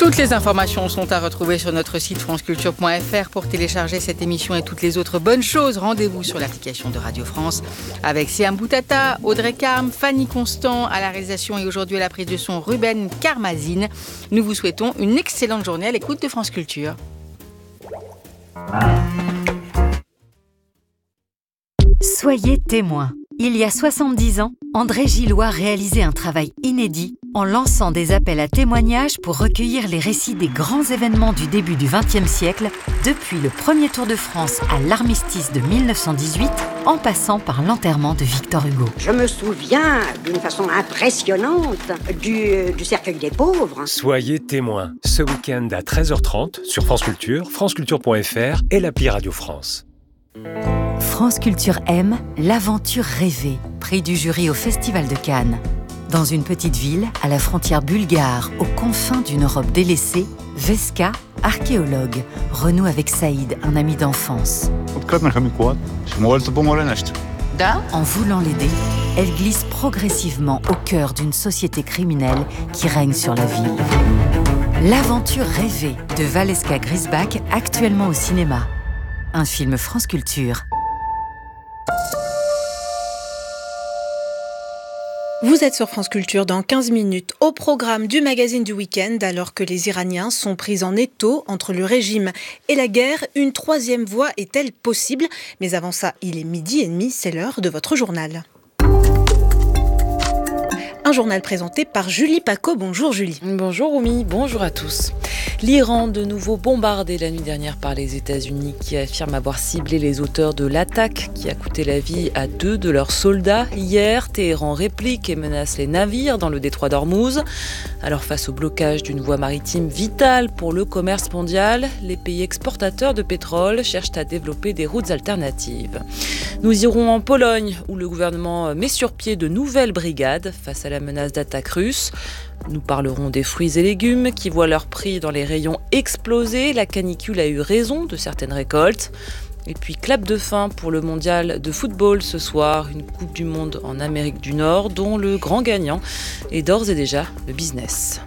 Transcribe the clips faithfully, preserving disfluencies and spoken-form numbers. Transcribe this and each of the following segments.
Toutes les informations sont à retrouver sur notre site franceculture point f r. Pour télécharger cette émission et toutes les autres bonnes choses, rendez-vous sur l'application de Radio France avec Siam Boutata, Audrey Carme, Fanny Constant à la réalisation et aujourd'hui à la prise de son Ruben Karmazine. Nous vous souhaitons une excellente journée à l'écoute de France Culture. Soyez témoins. Il y a soixante-dix ans, André Gillois réalisait un travail inédit en lançant des appels à témoignages pour recueillir les récits des grands événements du début du vingtième siècle, depuis le premier Tour de France à l'armistice de mille neuf cent dix-huit, en passant par l'enterrement de Victor Hugo. Je me souviens d'une façon impressionnante du, du cercueil des pauvres. Soyez témoins, ce week-end à treize heures trente sur France Culture, franceculture point f r et l'appli Radio France. France Culture aime l'aventure rêvée, prix du jury au Festival de Cannes. Dans une petite ville, à la frontière bulgare, aux confins d'une Europe délaissée, Veska, archéologue, renoue avec Saïd, un ami d'enfance. En voulant l'aider, elle glisse progressivement au cœur d'une société criminelle qui règne sur la ville. L'aventure rêvée de Valeska Grisbach, actuellement au cinéma. Un film France Culture. Vous êtes sur France Culture dans quinze minutes au programme du magazine du week-end. Alors que les Iraniens sont pris en étau entre le régime et la guerre, une troisième voie est-elle possible ? Mais avant ça, il est midi et demi, c'est l'heure de votre journal. Un journal présenté par Julie Paco. Bonjour Julie. Bonjour Oumi, bonjour à tous. L'Iran, de nouveau bombardé la nuit dernière par les États-Unis, qui affirment avoir ciblé les auteurs de l'attaque qui a coûté la vie à deux de leurs soldats. Hier, Téhéran réplique et menace les navires dans le détroit d'Ormuz. Alors face au blocage d'une voie maritime vitale pour le commerce mondial, les pays exportateurs de pétrole cherchent à développer des routes alternatives. Nous irons en Pologne, où le gouvernement met sur pied de nouvelles brigades face à la menace d'attaque russe. Nous parlerons des fruits et légumes qui voient leur prix dans les rayons exploser. La canicule a eu raison de certaines récoltes. Et puis clap de fin pour le mondial de football ce soir. Une Coupe du Monde en Amérique du Nord dont le grand gagnant est d'ores et déjà le business.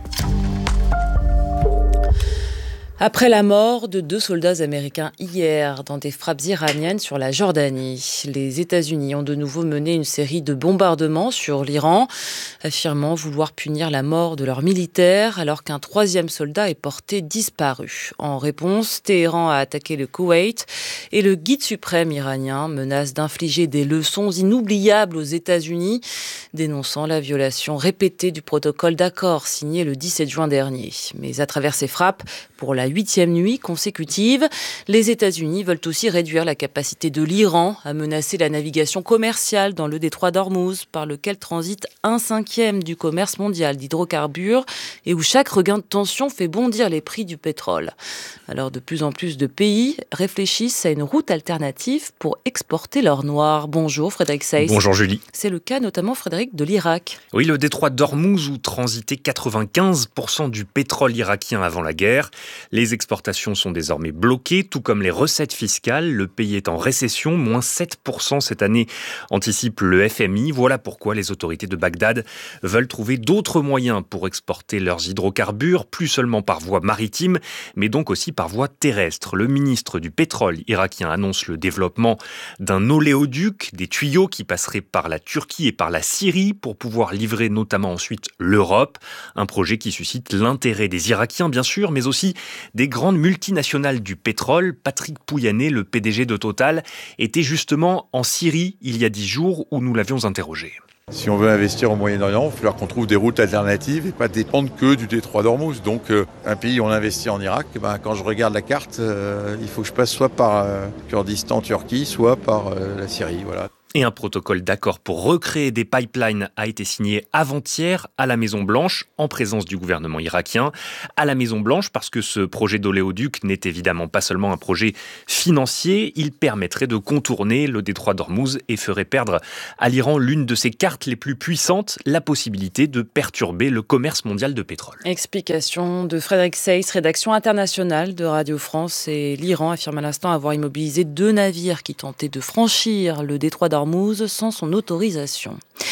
Après la mort de deux soldats américains hier dans des frappes iraniennes sur la Jordanie, les États-Unis ont de nouveau mené une série de bombardements sur l'Iran, affirmant vouloir punir la mort de leurs militaires alors qu'un troisième soldat est porté disparu. En réponse, Téhéran a attaqué le Koweït et le guide suprême iranien menace d'infliger des leçons inoubliables aux États-Unis, dénonçant la violation répétée du protocole d'accord signé le dix-sept juin dernier. Mais à travers ces frappes, pour la huitième nuit consécutive, les États-Unis veulent aussi réduire la capacité de l'Iran à menacer la navigation commerciale dans le détroit d'Ormuz, par lequel transite un cinquième du commerce mondial d'hydrocarbures et où chaque regain de tension fait bondir les prix du pétrole. Alors de plus en plus de pays réfléchissent à une route alternative pour exporter l'or noir. Bonjour Frédéric Seyss. Bonjour Julie. C'est le cas notamment, Frédéric, de l'Irak. Oui, le détroit d'Ormuz où transitait quatre-vingt-quinze pour cent du pétrole irakien avant la guerre. Les exportations sont désormais bloquées, tout comme les recettes fiscales. Le pays est en récession, moins sept pour cent cette année, anticipe le F M I. Voilà pourquoi les autorités de Bagdad veulent trouver d'autres moyens pour exporter leurs hydrocarbures, plus seulement par voie maritime, mais donc aussi par voie terrestre. Le ministre du pétrole irakien annonce le développement d'un oléoduc, des tuyaux qui passeraient par la Turquie et par la Syrie pour pouvoir livrer notamment ensuite l'Europe. Un projet qui suscite l'intérêt des Irakiens, bien sûr, mais aussi des grandes multinationales du pétrole. Patrick Pouyanné, le P D G de Total, était justement en Syrie il y a dix jours où nous l'avions interrogé. Si on veut investir au Moyen-Orient, il va falloir qu'on trouve des routes alternatives et pas dépendre que du détroit d'Ormuz. Donc euh, un pays où on investit en Irak, ben, quand je regarde la carte, euh, il faut que je passe soit par euh, Kurdistan, Turquie, soit par euh, la Syrie. Voilà. Et un protocole d'accord pour recréer des pipelines a été signé avant-hier à la Maison-Blanche, en présence du gouvernement irakien. À la Maison-Blanche, parce que ce projet d'oléoduc n'est évidemment pas seulement un projet financier, il permettrait de contourner le détroit d'Ormuz et ferait perdre à l'Iran l'une de ses cartes les plus puissantes, la possibilité de perturber le commerce mondial de pétrole. Explication de Frédéric Seyss, rédaction internationale de Radio France. Et l'Iran affirme à l'instant avoir immobilisé deux navires qui tentaient de franchir le détroit d'Ormuz sans son autorisation.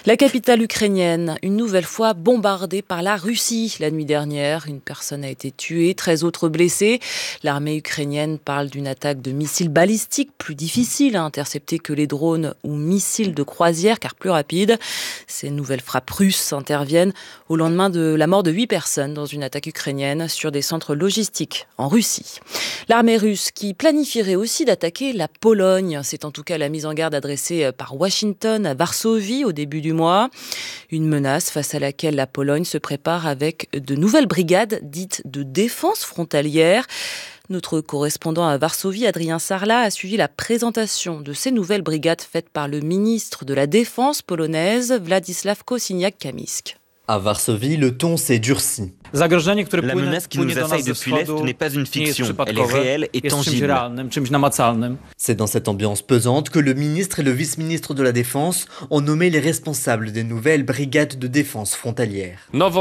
La capitale ukrainienne, une nouvelle fois bombardée par la Russie la nuit dernière. Une personne a été tuée, treize autres blessés. L'armée ukrainienne parle d'une attaque de missiles balistiques, plus difficile à intercepter que les drones ou missiles de croisière, car plus rapides. Ces nouvelles frappes russes interviennent au lendemain de la mort de huit personnes dans une attaque ukrainienne sur des centres logistiques en Russie. L'armée russe qui planifierait aussi d'attaquer la Pologne. C'est en tout cas la mise en garde adressée par Washington à Varsovie au début du mois. Une menace face à laquelle la Pologne se prépare avec de nouvelles brigades dites de défense frontalière. Notre correspondant à Varsovie, Adrien Sarla, a suivi la présentation de ces nouvelles brigades faites par le ministre de la Défense polonaise, Władysław Kosiniak-Kamysz. À Varsovie, le ton s'est durci. La menace qui nous assaille depuis l'Est n'est pas une fiction, elle est réelle et tangible. C'est dans cette ambiance pesante que le ministre et le vice-ministre de la Défense ont nommé les responsables des nouvelles brigades de défense frontalière.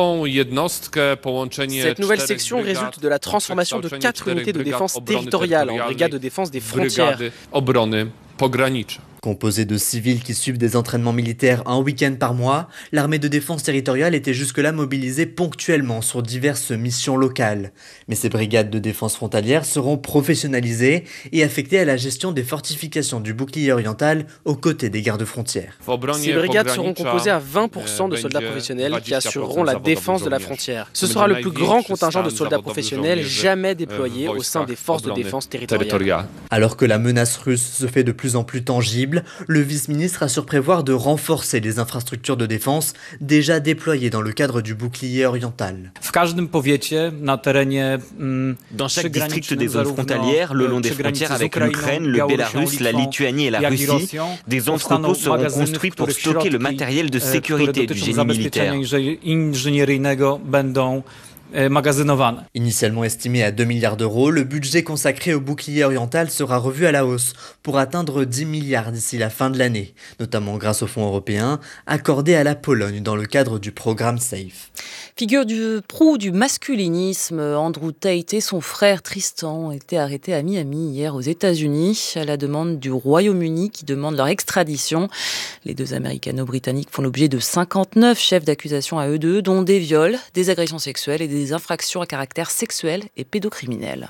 Cette nouvelle section résulte de la transformation de quatre unités de défense territoriale en brigades de défense des frontières. Composée de civils qui suivent des entraînements militaires un week-end par mois, l'armée de défense territoriale était jusque-là mobilisée ponctuellement sur diverses missions locales. Mais ces brigades de défense frontalière seront professionnalisées et affectées à la gestion des fortifications du bouclier oriental aux côtés des gardes-frontières. Ces brigades seront composées à vingt pour cent de soldats professionnels qui assureront la défense de la frontière. Ce sera le plus grand contingent de soldats professionnels jamais déployés au sein des forces de défense territoriale. Alors que la menace russe se fait de plus en plus tangible, le vice-ministre assure prévoir de renforcer les infrastructures de défense déjà déployées dans le cadre du bouclier oriental. Dans chaque district des zones frontalières, le long des frontières avec l'Ukraine, le Bélarus, la Lituanie et la Russie, des entrepôts seront construits pour stocker le matériel de sécurité du génie militaire. Initialement estimé à deux milliards d'euros, le budget consacré au bouclier oriental sera revu à la hausse pour atteindre dix milliards d'ici la fin de l'année, notamment grâce aux fonds européens accordés à la Pologne dans le cadre du programme SAFE. Figure du proue du masculinisme, Andrew Tate et son frère Tristan ont été arrêtés à Miami hier aux États-Unis à la demande du Royaume-Uni qui demande leur extradition. Les deux Américano-Britanniques font l'objet de cinquante-neuf chefs d'accusation à eux deux, dont des viols, des agressions sexuelles et des infractions à caractère sexuel et pédocriminel.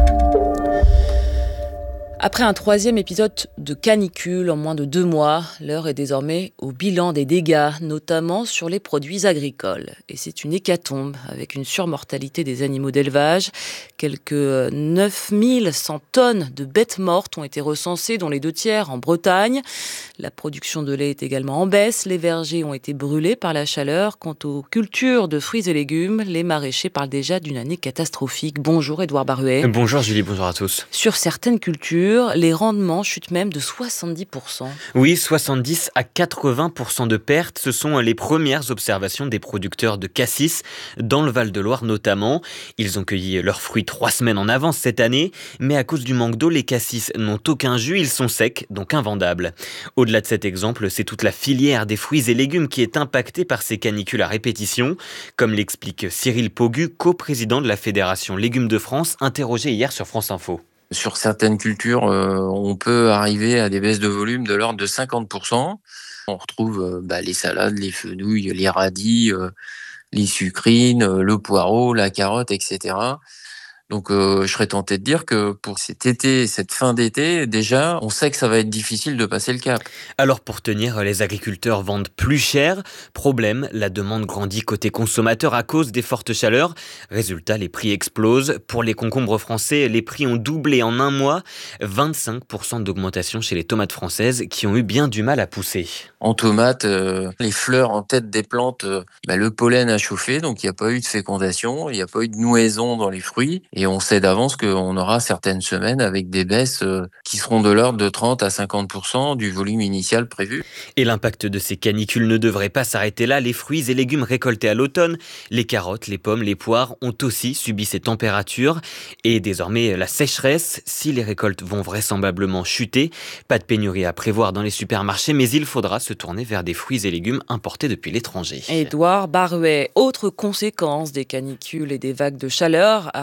Après un troisième épisode de canicule en moins de deux mois, l'heure est désormais au bilan des dégâts, notamment sur les produits agricoles. Et c'est une hécatombe avec une surmortalité des animaux d'élevage. Quelques neuf mille cent tonnes de bêtes mortes ont été recensées, dont les deux tiers en Bretagne. La production de lait est également en baisse. Les vergers ont été brûlés par la chaleur. Quant aux cultures de fruits et légumes, les maraîchers parlent déjà d'une année catastrophique. Bonjour Édouard Baruet. Bonjour Julie, bonjour à tous. Sur certaines cultures, les rendements chutent même de soixante-dix pour cent. Oui, soixante-dix à quatre-vingts pour cent de pertes, ce sont les premières observations des producteurs de cassis, dans le Val-de-Loire notamment. Ils ont cueilli leurs fruits trois semaines en avance cette année, mais à cause du manque d'eau, les cassis n'ont aucun jus, ils sont secs, donc invendables. Au-delà de cet exemple, c'est toute la filière des fruits et légumes qui est impactée par ces canicules à répétition, comme l'explique Cyril Pogu, coprésident de la Fédération Légumes de France, interrogé hier sur France Info. Sur certaines cultures, euh, on peut arriver à des baisses de volume de l'ordre de cinquante pour cent. On retrouve euh, bah, les salades, les fenouils, les radis, euh, les sucrines, euh, le poireau, la carotte, et cetera. Donc euh, je serais tenté de dire que pour cet été, cette fin d'été, déjà, on sait que ça va être difficile de passer le cap. Alors pour tenir, les agriculteurs vendent plus cher. Problème, la demande grandit côté consommateur à cause des fortes chaleurs. Résultat, les prix explosent. Pour les concombres français, les prix ont doublé en un mois. vingt-cinq pour cent d'augmentation chez les tomates françaises qui ont eu bien du mal à pousser. En tomates, euh, les fleurs en tête des plantes, euh, bah, le pollen a chauffé, donc il n'y a pas eu de fécondation, il n'y a pas eu de nouaison dans les fruits. Et on sait d'avance qu'on aura certaines semaines avec des baisses qui seront de l'ordre de trente à cinquante pour cent du volume initial prévu. Et l'impact de ces canicules ne devrait pas s'arrêter là. Les fruits et légumes récoltés à l'automne, les carottes, les pommes, les poires ont aussi subi ces températures. Et désormais, la sécheresse, si les récoltes vont vraisemblablement chuter, pas de pénurie à prévoir dans les supermarchés, mais il faudra se tourner vers des fruits et légumes importés depuis l'étranger. Édouard Baruet, autre conséquence des canicules et des vagues de chaleur à répétition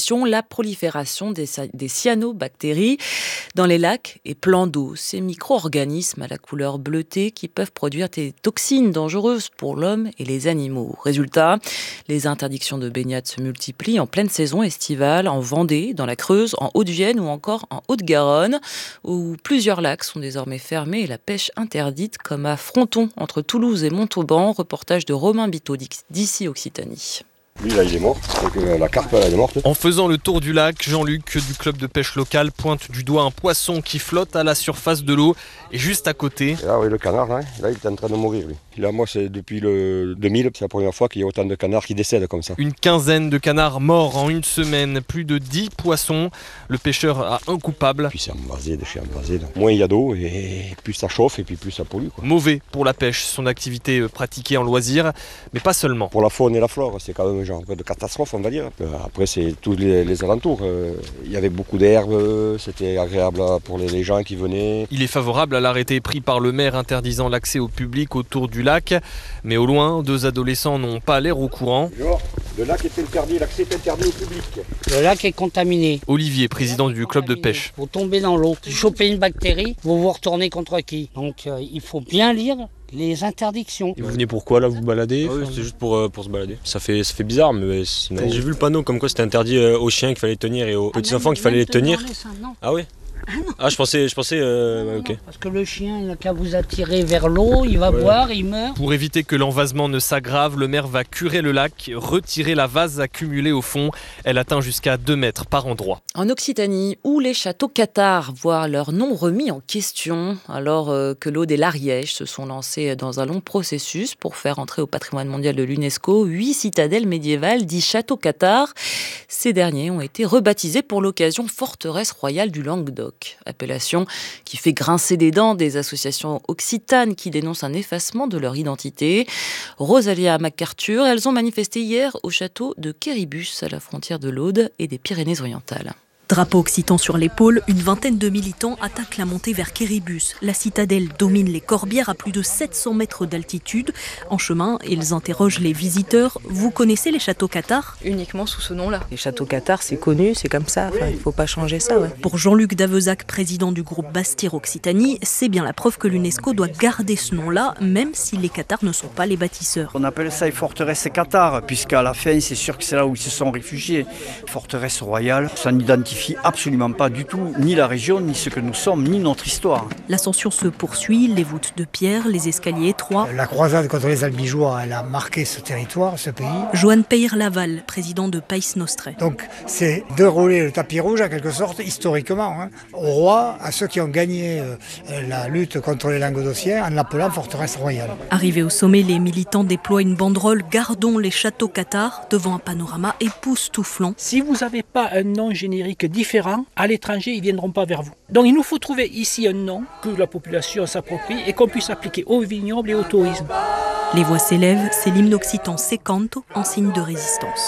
exposition, la prolifération des, des cyanobactéries dans les lacs et plans d'eau. Ces micro-organismes à la couleur bleutée qui peuvent produire des toxines dangereuses pour l'homme et les animaux. Résultat, les interdictions de baignade se multiplient en pleine saison estivale, en Vendée, dans la Creuse, en Haute-Vienne ou encore en Haute-Garonne, où plusieurs lacs sont désormais fermés et la pêche interdite, comme à Fronton, entre Toulouse et Montauban. Reportage de Romain Biteau d'ici Occitanie. Lui là il est mort, donc euh, la carpe elle est morte. En faisant le tour du lac, Jean-Luc du club de pêche local pointe du doigt un poisson qui flotte à la surface de l'eau et juste à côté. Et là oui le canard là, là il est en train de mourir lui. Là moi c'est depuis le deux mille, c'est la première fois qu'il y a autant de canards qui décèdent comme ça. Une quinzaine de canards morts en une semaine, plus de dix poissons. Le pêcheur a un coupable. Puis c'est embrasé, déchets embrasés. Moins il y a d'eau et plus ça chauffe et puis plus ça pollue, quoi. Mauvais pour la pêche, son activité pratiquée en loisir, mais pas seulement. Pour la faune et la flore, c'est quand même genre de catastrophe on va dire. Après c'est tous les, les alentours. Il y avait beaucoup d'herbes, c'était agréable pour les, les gens qui venaient. Il est favorable à l'arrêté pris par le maire interdisant l'accès au public autour du lac. Mais au loin, deux adolescents n'ont pas l'air au courant. Le lac est interdit, l'accès est interdit au public. Le lac est contaminé. Olivier, président du club de pêche. Vous tombez dans l'eau, vous chopez une bactérie, vous vous retournez contre qui? Donc euh, il faut bien lire les interdictions. Et vous venez pourquoi là, vous baladez? Ah oui, c'est juste pour, euh, pour se balader. Ça fait, ça fait bizarre, mais sinon... J'ai vu le panneau comme quoi c'était interdit euh, aux chiens qu'il fallait tenir et aux petits ah, enfants qu'il fallait les tenir. Ça, ah oui. Ah, ah je pensais, je pensais euh, ouais, ok. Non, parce que le chien, il n'a qu'à vous attirer vers l'eau, il va ouais. boire, il meurt. Pour éviter que l'envasement ne s'aggrave, le maire va curer le lac, retirer la vase accumulée au fond. Elle atteint jusqu'à deux mètres par endroit. En Occitanie, où les châteaux cathares voient leur nom remis en question, alors euh, que l'Aude et l'Ariège se sont lancés dans un long processus pour faire entrer au patrimoine mondial de l'UNESCO huit citadelles médiévales dites châteaux cathares. Ces derniers ont été rebaptisés pour l'occasion forteresse royale du Languedoc. Appellation qui fait grincer des dents des associations occitanes qui dénoncent un effacement de leur identité. Rosalia MacArthur, elles ont manifesté hier au château de Quéribus, à la frontière de l'Aude et des Pyrénées-Orientales. Drapeau occitan sur l'épaule, une vingtaine de militants attaquent la montée vers Quéribus. La citadelle domine les Corbières à plus de sept cents mètres d'altitude. En chemin, ils interrogent les visiteurs. Vous connaissez les châteaux cathares? Uniquement sous ce nom-là. Les châteaux cathares, c'est connu, c'est comme ça. Enfin, il ne faut pas changer ça. Ouais. Pour Jean-Luc Davezac, président du groupe Bastir Occitanie, c'est bien la preuve que l'UNESCO doit garder ce nom-là, même si les cathares ne sont pas les bâtisseurs. On appelle ça les forteresses cathares, puisqu'à la fin, c'est sûr que c'est là où ils se sont réfugiés. Forteresse royale, ça n'identifie absolument pas du tout ni la région, ni ce que nous sommes, ni notre histoire. L'ascension se poursuit, les voûtes de pierre, les escaliers étroits. La croisade contre les Albigeois, elle a marqué ce territoire, ce pays. Joanne Peyre-Laval, président de Pays Nostre. Donc c'est dérouler le tapis rouge, en quelque sorte, historiquement, hein, au roi, à ceux qui ont gagné euh, la lutte contre les Languedociens, en l'appelant forteresse royale. Arrivés au sommet, les militants déploient une banderole « Gardons les châteaux cathares » devant un panorama époustouflant. Si vous n'avez pas un nom générique différent, à l'étranger, ils ne viendront pas vers vous. Donc il nous faut trouver ici un nom que la population s'approprie et qu'on puisse appliquer au vignoble et au tourisme. Les voix s'élèvent, c'est l'hymne occitan Secanto en signe de résistance.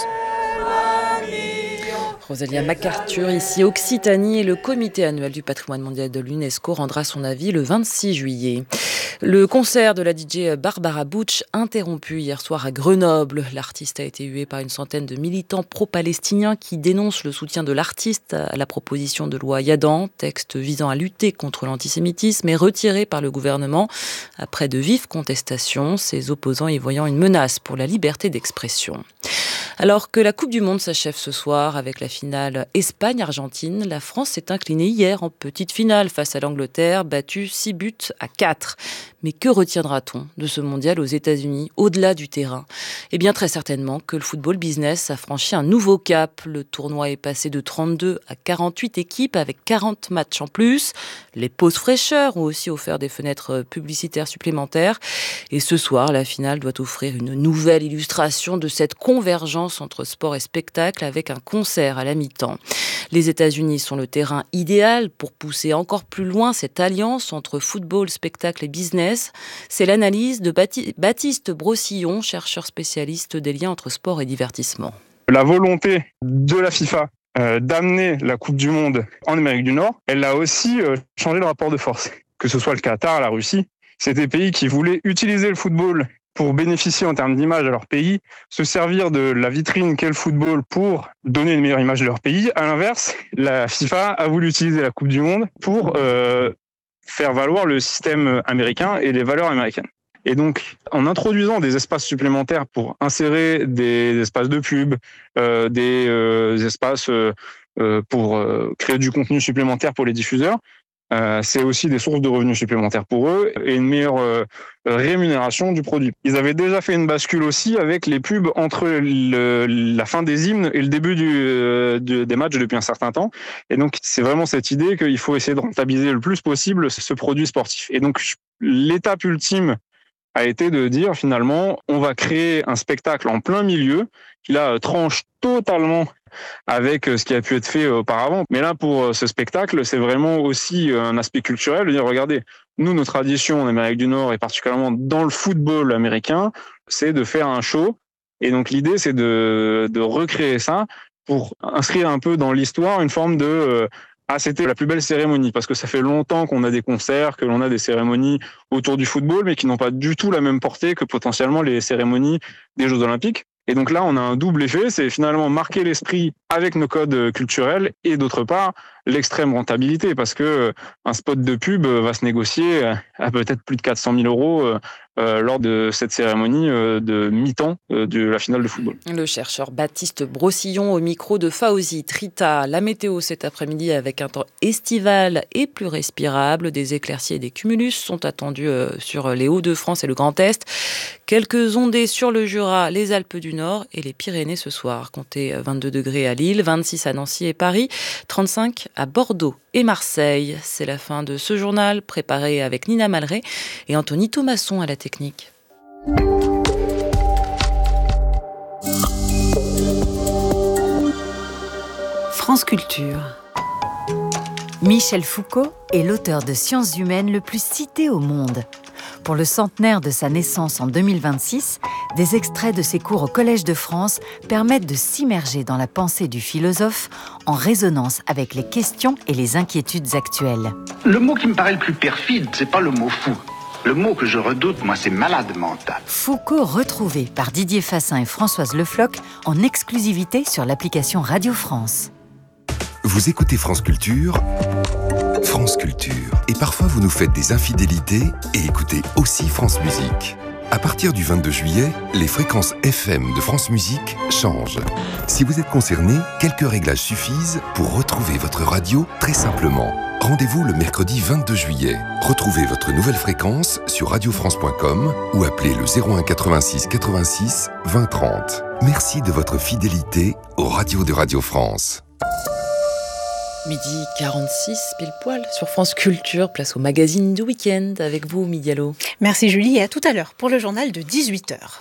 Rosalia MacArthur, ici Occitanie, et le comité annuel du patrimoine mondial de l'UNESCO rendra son avis le vingt-six juillet. Le concert de la D J Barbara Butch interrompu hier soir à Grenoble. L'artiste a été hué par une centaine de militants pro-palestiniens qui dénoncent le soutien de l'artiste à la proposition de loi Yadan, texte visant à lutter contre l'antisémitisme, et retiré par le gouvernement après de vives contestations, ses opposants y voyant une menace pour la liberté d'expression. Alors que la Coupe du Monde s'achève ce soir avec la finale Espagne-Argentine, la France s'est inclinée hier en petite finale face à l'Angleterre, battue six buts à quatre. Mais que retiendra-t-on de ce mondial aux États-Unis, au-delà du terrain? Eh bien, très certainement que le football business a franchi un nouveau cap. Le tournoi est passé de trente-deux à quarante-huit équipes avec quarante matchs en plus. Les pauses fraîcheurs ont aussi offert des fenêtres publicitaires supplémentaires. Et ce soir, la finale doit offrir une nouvelle illustration de cette convergence entre sport et spectacle avec un concert à la mi-temps. Les États-Unis sont le terrain idéal pour pousser encore plus loin cette alliance entre football, spectacle et business. C'est l'analyse de Baptiste Brossillon, chercheur spécialiste des liens entre sport et divertissement. La volonté de la FIFA euh, d'amener la Coupe du Monde en Amérique du Nord, elle a aussi euh, changé le rapport de force. Que ce soit le Qatar, la Russie, c'est des pays qui voulaient utiliser le football pour bénéficier en termes d'image à leur pays, se servir de la vitrine qu'est le football pour donner une meilleure image de leur pays. À l'inverse, la FIFA a voulu utiliser la Coupe du Monde pour euh, faire valoir le système américain et les valeurs américaines. Et donc, en introduisant des espaces supplémentaires pour insérer des espaces de pub, euh, des euh, espaces euh, pour euh, créer du contenu supplémentaire pour les diffuseurs, Euh, c'est aussi des sources de revenus supplémentaires pour eux et une meilleure euh, rémunération du produit. Ils avaient déjà fait une bascule aussi avec les pubs entre le, la fin des hymnes et le début du, euh, du, des matchs depuis un certain temps. Et donc, c'est vraiment cette idée qu'il faut essayer de rentabiliser le plus possible ce produit sportif. Et donc, l'étape ultime a été de dire finalement, on va créer un spectacle en plein milieu qui là tranche totalement avec ce qui a pu être fait auparavant. Mais là, pour ce spectacle, c'est vraiment aussi un aspect culturel de dire, regardez, nous, nos traditions en Amérique du Nord et particulièrement dans le football américain, c'est de faire un show. Et donc, l'idée, c'est de, de recréer ça pour inscrire un peu dans l'histoire une forme de... Euh, ah, c'était la plus belle cérémonie, parce que ça fait longtemps qu'on a des concerts, que l'on a des cérémonies autour du football, mais qui n'ont pas du tout la même portée que potentiellement les cérémonies des Jeux Olympiques. Et donc là, on a un double effet, c'est finalement marquer l'esprit avec nos codes culturels et d'autre part, l'extrême rentabilité, parce que un spot de pub va se négocier à peut-être plus de quatre cent mille euros euh, lors de cette cérémonie euh, de mi-temps euh, de la finale de football. Le chercheur Baptiste Brossillon au micro de Fauzi Trita. La météo cet après-midi avec un temps estival et plus respirable. Des éclaircies et des cumulus sont attendus euh, sur les Hauts-de-France et le Grand Est. Quelques ondées sur le Jura, les Alpes du Nord et les Pyrénées ce soir. Comptez vingt-deux degrés à Lille, vingt-six à Nancy et Paris, trente-cinq à Bordeaux et Marseille. C'est la fin de ce journal préparé avec Nina Malré et Anthony Thomasson à la technique. France Culture. Michel Foucault est l'auteur de sciences humaines le plus cité au monde. Pour le centenaire de sa naissance en deux mille vingt-six, des extraits de ses cours au Collège de France permettent de s'immerger dans la pensée du philosophe en résonance avec les questions et les inquiétudes actuelles. Le mot qui me paraît le plus perfide, c'est pas le mot fou. Le mot que je redoute, moi, c'est malade mental. Foucault retrouvé par Didier Fassin et Françoise Le Floch en exclusivité sur l'application Radio France. Vous écoutez France Culture, France Culture. Et parfois, vous nous faites des infidélités et écoutez aussi France Musique. À partir du vingt-deux juillet, les fréquences F M de France Musique changent. Si vous êtes concerné, quelques réglages suffisent pour retrouver votre radio très simplement. Rendez-vous le mercredi vingt-deux juillet. Retrouvez votre nouvelle fréquence sur radio france point com ou appelez le zéro un quatre-vingt-six quatre-vingt-six vingt trente. Merci de votre fidélité aux radios de Radio France. Midi quarante-six, pile poil, sur France Culture, place au magazine du week-end avec vous, Midialo. Merci Julie et à tout à l'heure pour le journal de dix-huit heures.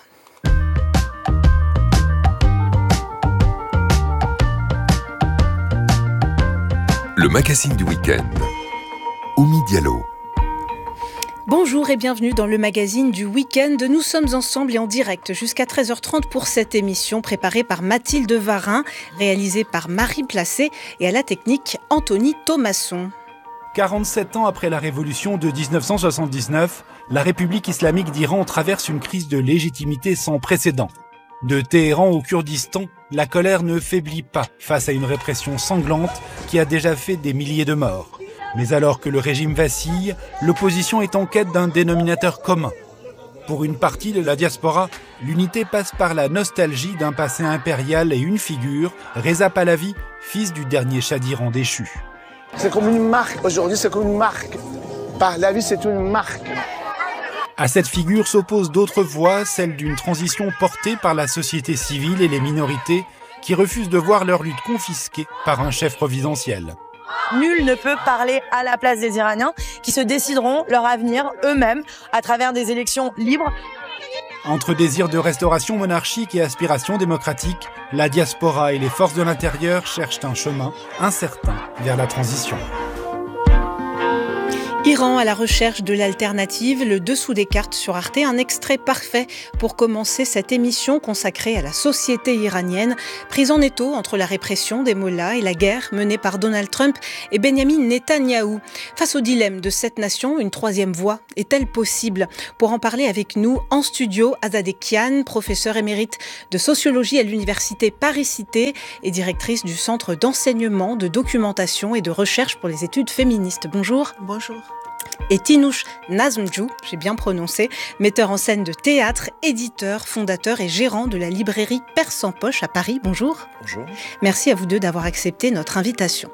Le magazine du week-end. Oumi Diallo. Bonjour et bienvenue dans le magazine du week-end. Nous sommes ensemble et en direct jusqu'à treize heures trente pour cette émission préparée par Mathilde Varin, réalisée par Marie Placé et à la technique Anthony Thomasson. quarante-sept ans après la révolution de dix-neuf cent soixante-dix-neuf, la République islamique d'Iran traverse une crise de légitimité sans précédent. De Téhéran au Kurdistan, la colère ne faiblit pas face à une répression sanglante qui a déjà fait des milliers de morts. Mais alors que le régime vacille, l'opposition est en quête d'un dénominateur commun. Pour une partie de la diaspora, l'unité passe par la nostalgie d'un passé impérial et une figure, Reza Pahlavi, fils du dernier Shah d'Iran déchu. C'est comme une marque, aujourd'hui c'est comme une marque. Pahlavi c'est une marque. À cette figure s'opposent d'autres voix, celle d'une transition portée par la société civile et les minorités, qui refusent de voir leur lutte confisquée par un chef providentiel. Nul ne peut parler à la place des Iraniens qui se décideront leur avenir eux-mêmes à travers des élections libres. Entre désir de restauration monarchique et aspiration démocratique, la diaspora et les forces de l'intérieur cherchent un chemin incertain vers la transition. Iran à la recherche de l'alternative, le dessous des cartes sur Arte, un extrait parfait pour commencer cette émission consacrée à la société iranienne, prise en étau entre la répression des mollahs et la guerre menée par Donald Trump et Benyamin Netanyahou. Face au dilemme de cette nation, une troisième voie est-elle possible ? Pour en parler avec nous en studio, Azadeh Kian, professeure émérite de sociologie à l'université Paris-Cité et directrice du Centre d'enseignement, de documentation et de recherche pour les études féministes. Bonjour. Bonjour. Et Tinouche Nazmdjou, j'ai bien prononcé, metteur en scène de théâtre, éditeur, fondateur et gérant de la librairie Perse en Poche à Paris. Bonjour. Bonjour. Merci à vous deux d'avoir accepté notre invitation.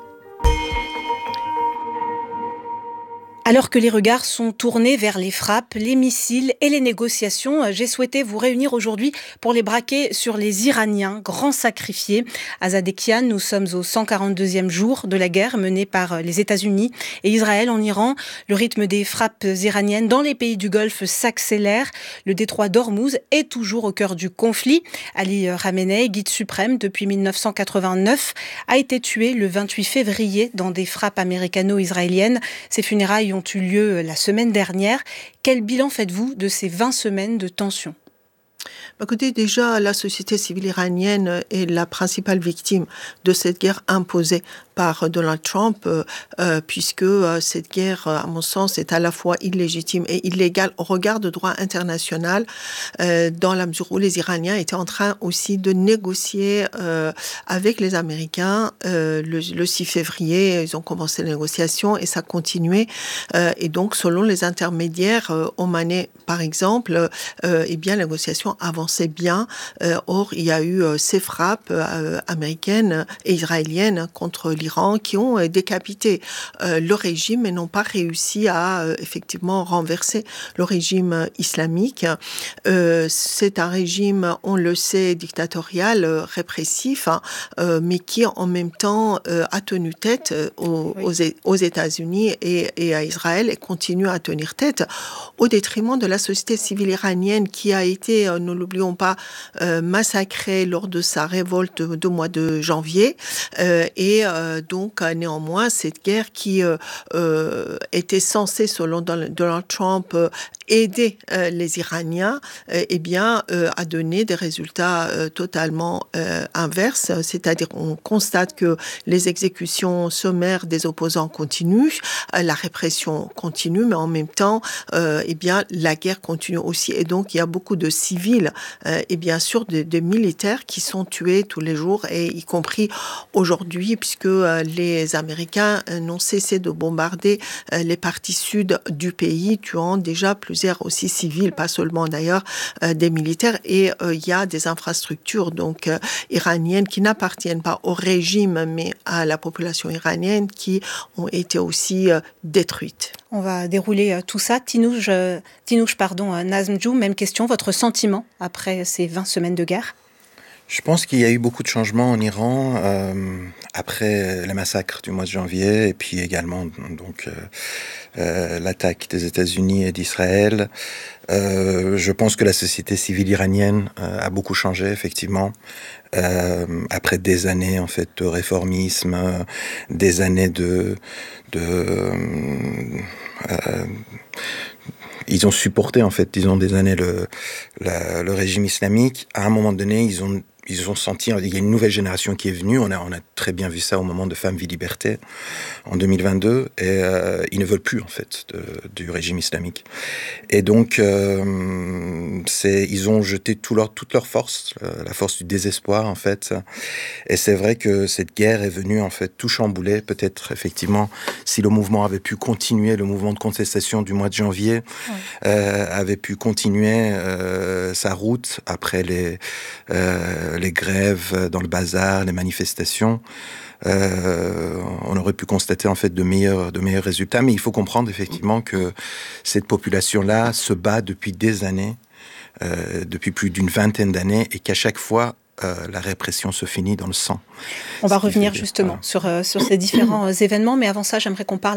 Alors que les regards sont tournés vers les frappes, les missiles et les négociations, j'ai souhaité vous réunir aujourd'hui pour les braquer sur les Iraniens, grands sacrifiés. Azadeh Kian, nous sommes au cent quarante-deuxième jour de la guerre menée par les États-Unis et Israël en Iran. Le rythme des frappes iraniennes dans les pays du Golfe s'accélère. Le détroit d'Ormuz est toujours au cœur du conflit. Ali Khamenei, guide suprême depuis mille neuf cent quatre-vingt-neuf, a été tué le vingt-huit février dans des frappes américano-israéliennes. Ses funérailles ont eu lieu la semaine dernière. Quel bilan faites-vous de ces vingt semaines de tension ? Écoutez, déjà, la société civile iranienne est la principale victime de cette guerre imposée par Donald Trump, euh, puisque euh, cette guerre, à mon sens, est à la fois illégitime et illégale au regard du droit international, euh, dans la mesure où les Iraniens étaient en train aussi de négocier euh, avec les Américains. Euh, le, le six février, ils ont commencé les négociations et ça continuait. Euh, et donc, selon les intermédiaires, euh, Omanais, par exemple, euh, eh bien, les négociations avançaient bien. Euh, or, il y a eu euh, ces frappes euh, américaines et israéliennes contre l'Iran qui ont euh, décapité euh, le régime et n'ont pas réussi à euh, effectivement renverser le régime islamique. Euh, c'est un régime, on le sait, dictatorial, euh, répressif, hein, euh, mais qui en même temps euh, a tenu tête euh, aux, oui. aux, aux États-Unis et, et à Israël et continue à tenir tête au détriment de la société civile iranienne qui a été, euh, ne l'oublions pas, euh, massacrée lors de sa révolte du mois de janvier. Euh, et euh, donc, euh, néanmoins, cette guerre qui euh, euh, était censée, selon Donald Trump, euh, aider euh, les Iraniens, euh, eh bien, euh, a donné des résultats euh, totalement euh, inverses. C'est-à-dire, on constate que les exécutions sommaires des opposants continuent, euh, la répression continue, mais en même temps, euh, eh bien, la guerre continue aussi. Et donc, il y a beaucoup de civils euh, et bien sûr des de militaires qui sont tués tous les jours, et y compris aujourd'hui, puisque euh, les Américains euh, n'ont cessé de bombarder euh, les parties sud du pays, tuant déjà plusieurs aussi civils, pas seulement d'ailleurs euh, des militaires. Et euh, il y a des infrastructures donc euh, iraniennes qui n'appartiennent pas au régime, mais à la population iranienne, qui ont été aussi euh, détruites. On va dérouler euh, tout ça. Tinouche, euh, Tinouche pardon, euh, Nazmdjou, même question. Votre sentiment après ces vingt semaines de guerre ? Je pense qu'il y a eu beaucoup de changements en Iran euh, après le massacre du mois de janvier et puis également donc euh, euh, l'attaque des États-Unis et d'Israël. Euh, je pense que la société civile iranienne euh, a beaucoup changé, effectivement. Euh, après des années en fait de réformisme, euh, des années de de euh, ils ont supporté en fait, disons, des années le la, le régime islamique. À un moment donné, ils ont Ils ont senti, il y a une nouvelle génération qui est venue, on a, on a très bien vu ça au moment de Femmes, Vie, Liberté, en deux mille vingt-deux, et euh, ils ne veulent plus, en fait, de, du régime islamique. Et donc, euh, c'est, ils ont jeté tout leur, toute leur force, euh, la force du désespoir, en fait, et c'est vrai que cette guerre est venue, en fait, tout chambouler, peut-être, effectivement, si le mouvement avait pu continuer, le mouvement de contestation du mois de janvier, ouais. euh, avait pu continuer euh, sa route après les... Euh, les grèves dans le bazar, les manifestations, euh, on aurait pu constater en fait de meilleurs, de meilleurs résultats. Mais il faut comprendre effectivement que cette population-là se bat depuis des années, euh, depuis plus d'une vingtaine d'années, et qu'à chaque fois, Euh, la répression se finit dans le sang. On va revenir justement sur, euh, sur ces différents euh, événements, mais avant ça, j'aimerais qu'on parle un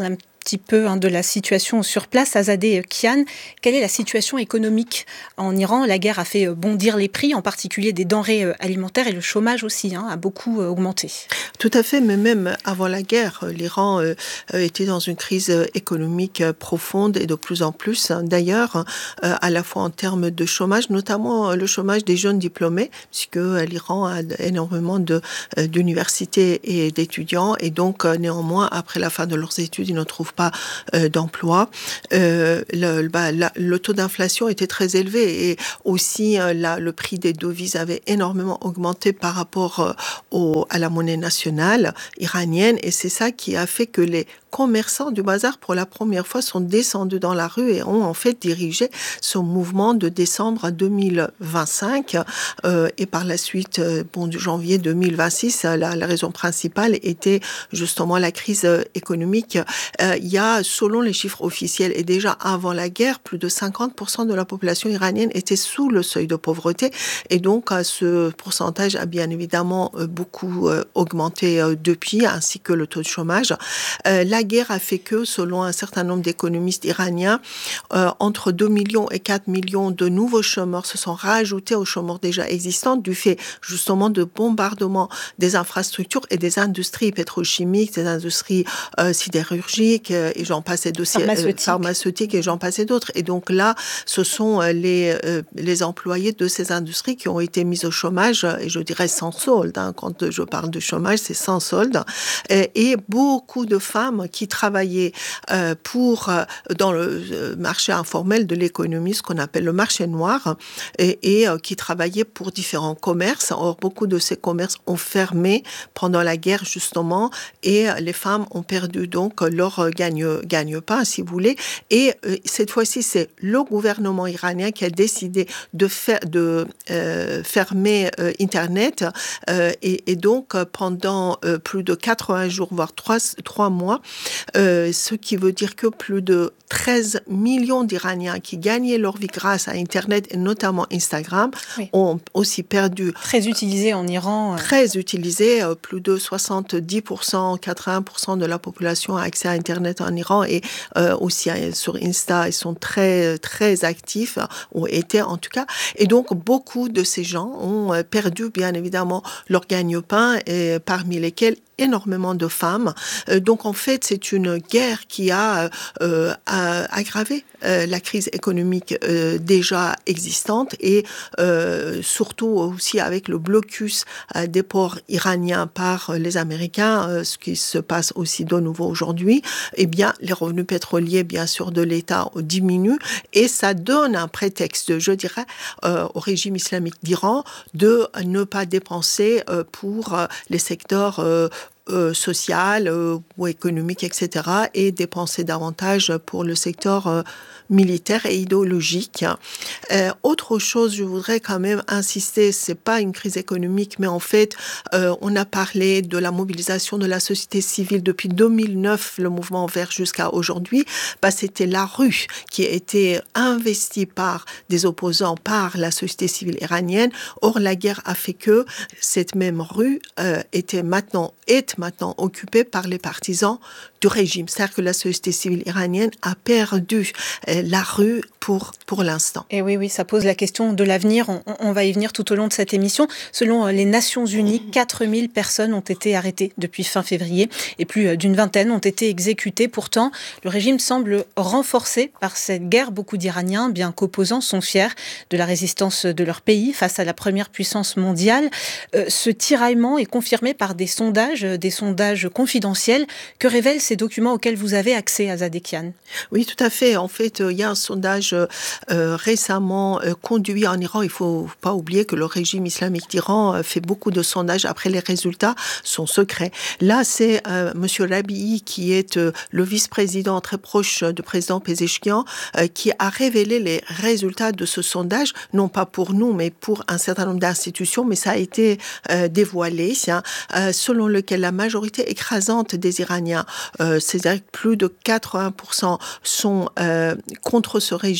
petit peu hein, de la situation sur place. Azadeh Kian, quelle est la situation économique en Iran? La guerre a fait bondir les prix, en particulier des denrées alimentaires, et le chômage aussi hein, a beaucoup augmenté. Tout à fait, mais même avant la guerre, l'Iran euh, était dans une crise économique profonde et de plus en plus. D'ailleurs, euh, à la fois en termes de chômage, notamment le chômage des jeunes diplômés, puisque l'Iran a énormément de, d'universités et d'étudiants, et donc néanmoins, après la fin de leurs études, ils ne trouvent pas euh, d'emploi. Euh, le, bah, la, le taux d'inflation était très élevé, et aussi euh, la, le prix des devises avait énormément augmenté par rapport euh, au, à la monnaie nationale iranienne, et c'est ça qui a fait que les commerçants du bazar, pour la première fois, sont descendus dans la rue et ont en fait dirigé ce mouvement de décembre deux mille vingt-cinq. Euh, et par la suite, euh, bon, du janvier deux mille vingt-six, la, la raison principale était justement la crise euh, économique. Euh, il y a, selon les chiffres officiels, et déjà avant la guerre, plus de cinquante pour cent de la population iranienne était sous le seuil de pauvreté. Et donc, euh, ce pourcentage a bien évidemment euh, beaucoup euh, augmenté euh, depuis, ainsi que le taux de chômage. Euh, la guerre a fait que, selon un certain nombre d'économistes iraniens, euh, entre deux millions et quatre millions de nouveaux chômeurs se sont rajoutés aux chômeurs déjà existants du fait justement de bombardements des infrastructures et des industries pétrochimiques, des industries euh, sidérurgiques euh, et j'en passe et dossiers pharmaceutiques. Euh, pharmaceutiques et j'en passe et d'autres. Et donc là, ce sont euh, les, euh, les employés de ces industries qui ont été mis au chômage, et je dirais sans solde. Hein, quand je parle de chômage, c'est sans solde. Et, et beaucoup de femmes qui travaillaient euh, pour, euh, dans le marché informel de l'économie, ce qu'on appelle le marché noir, et, et euh, qui travaillaient pour différents commerces. Or, beaucoup de ces commerces ont fermé pendant la guerre, justement, et les femmes ont perdu donc leur gagne, gagne-pain, si vous voulez. Et euh, cette fois-ci, c'est le gouvernement iranien qui a décidé de, faire, de euh, fermer euh, Internet. Euh, et, et donc, pendant euh, plus de quatre-vingts jours, voire trois mois, Euh, ce qui veut dire que plus de treize millions d'Iraniens qui gagnaient leur vie grâce à Internet et notamment Instagram oui. ont aussi perdu. Très utilisé en Iran. Très utilisé. Euh, plus de soixante-dix pour cent, quatre-vingts pour cent de la population a accès à Internet en Iran et euh, aussi euh, sur Insta, ils sont très, très actifs, ou étaient en tout cas. Et donc, beaucoup de ces gens ont euh, perdu, bien évidemment, leur gagne-pain, et parmi lesquels énormément de femmes. Euh, donc, en fait, c'est une guerre qui a, euh, a aggravé euh, la crise économique euh, déjà existante et euh, surtout aussi avec le blocus euh, des ports iraniens par euh, les Américains, euh, ce qui se passe aussi de nouveau aujourd'hui. Eh bien, les revenus pétroliers, bien sûr, de l'État diminuent et ça donne un prétexte, je dirais, euh, au régime islamique d'Iran de ne pas dépenser euh, pour euh, les secteurs euh, Euh, social euh, ou économique, et cetera, et dépenser davantage pour le secteur euh, militaire et idéologique. Euh, autre chose, je voudrais quand même insister, c'est pas une crise économique, mais en fait, euh, on a parlé de la mobilisation de la société civile depuis deux mille neuf, le mouvement vert jusqu'à aujourd'hui. Bah, c'était la rue qui a été investie par des opposants, par la société civile iranienne. Or, la guerre a fait que cette même rue euh, était maintenant est maintenant occupée par les partisans du régime. C'est-à-dire que la société civile iranienne a perdu euh, la rue pour, pour l'instant. Et oui, oui, ça pose la question de l'avenir. On, on va y venir tout au long de cette émission. Selon les Nations Unies, quatre mille personnes ont été arrêtées depuis fin février et plus d'une vingtaine ont été exécutées. Pourtant, le régime semble renforcé par cette guerre. Beaucoup d'Iraniens, bien qu'opposants, sont fiers de la résistance de leur pays face à la première puissance mondiale. Euh, ce tiraillement est confirmé par des sondages, des sondages confidentiels. Que révèlent ces documents auxquels vous avez accès, Azadeh Kian? Oui, tout à fait. En fait, euh, il y a un sondage euh, récemment euh, conduit en Iran. Il ne faut pas oublier que le régime islamique d'Iran euh, fait beaucoup de sondages. Après, les résultats sont secrets. Là, c'est euh, M. Rabii, qui est euh, le vice-président très proche du président Pezeshkian, euh, qui a révélé les résultats de ce sondage, non pas pour nous, mais pour un certain nombre d'institutions, mais ça a été euh, dévoilé, hein, euh, selon lequel la majorité écrasante des Iraniens, euh, c'est-à-dire que plus de quatre-vingts pour cent sont euh, contre ce régime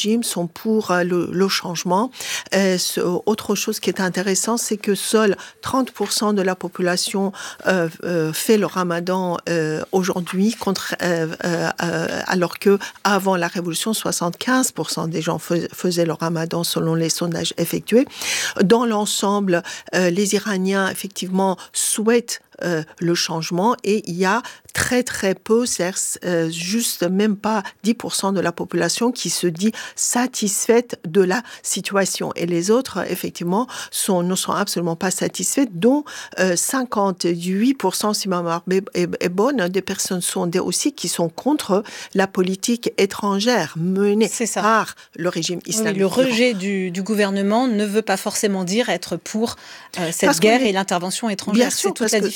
régime sont pour le, le changement. Et ce, autre chose qui est intéressant, c'est que seuls trente pour cent de la population euh, euh, fait le ramadan euh, aujourd'hui, contre, euh, euh, alors que avant la révolution, soixante-quinze pour cent des gens faisaient le ramadan selon les sondages effectués. Dans l'ensemble, euh, les Iraniens, effectivement, souhaitent euh, le changement et il y a très très peu, c'est euh, juste même pas dix pour cent de la population qui se dit satisfaite de la situation. Et les autres, effectivement, sont, ne sont absolument pas satisfaits, dont euh, cinquante-huit pour cent, si ma mémoire est, est, est bonne, des personnes sondées aussi qui sont contre la politique étrangère menée par le régime islamique. Oui, le rejet du, du gouvernement ne veut pas forcément dire être pour euh, cette parce guerre est, et l'intervention étrangère. Bien sûr, c'est toute parce la que